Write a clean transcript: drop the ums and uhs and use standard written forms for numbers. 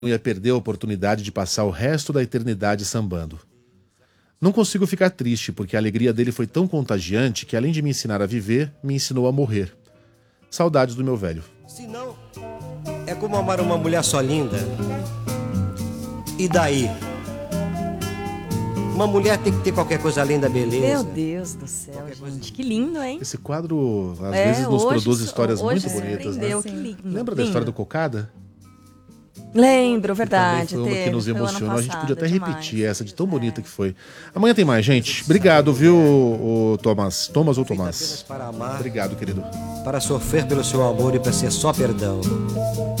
ia perder a oportunidade de passar o resto da eternidade sambando. Não consigo ficar triste, porque a alegria dele foi tão contagiante que, além de me ensinar a viver, me ensinou a morrer. Saudades do meu velho. Se não, é como amar uma mulher só linda. E daí? Uma mulher tem que ter qualquer coisa além da beleza. Meu Deus do céu, gente. Que lindo, hein? Esse quadro, às vezes, nos produz histórias muito bonitas, né? Que lindo. Lembra da história do Cocada? Lembro, verdade. Que também foi uma que nos emocionou. A gente podia até repetir essa, de tão bonita que foi. Amanhã tem mais, gente. Obrigado, viu, o Tomás? Thomas ou Tomás? Para amar, obrigado, querido. para sofrer pelo seu amor e para ser só perdão.